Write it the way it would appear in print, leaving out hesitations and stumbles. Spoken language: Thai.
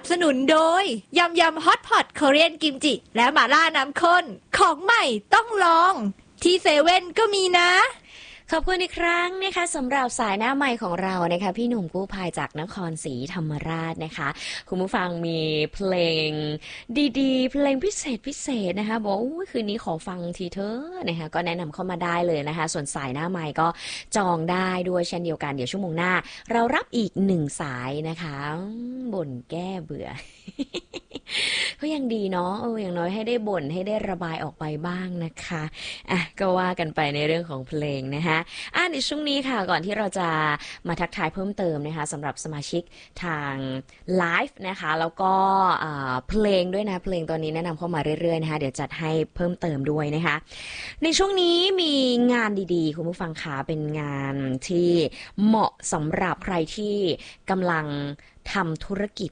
บสนุนโดยยำยำฮอตพอตคอเรียนกิมจิและหม่าล่าน้ำข้นของใหม่ต้องลองที่เซเว่นก็มีนะขอบคุณอีกครั้งนะคะสำหรับสายหน้าไมค์ของเรานะคะพี่หนุ่มกู้ภัยจากนครศรีธรรมราชนะคะคุณผู้ฟังมีเพลงดีๆเพลงพิเศษนะคะบอกคืนนี้ขอฟังทีเถอะนะคะก็แนะนำเข้ามาได้เลยนะคะส่วนสายหน้าไมค์ก็จองได้ด้วยเช่นเดียวกันเดี๋ยวชั่วโมงหน้าเรารับอีก1สายนะคะบ่นแก้เบื่อ ก็ยังดีเนาะอย่างน้อยให้ได้บ่นให้ได้ระบายออกไปบ้างนะคะก็ว่ากันไปในเรื่องของเพลงนะคะในช่วงนี้ค่ะก่อนที่เราจะมาทักทายเพิ่มเติมนะคะสำหรับสมาชิกทางไลฟ์นะคะแล้วก็เพลงด้วยนะเพลงตอนนี้แนะนำเข้ามาเรื่อยๆนะคะเดี๋ยวจัดให้เพิ่มเติมด้วยนะคะในช่วงนี้มีงานดีๆคุณผู้ฟังคะเป็นงานที่เหมาะสำหรับใครที่กำลังทำธุรกิจ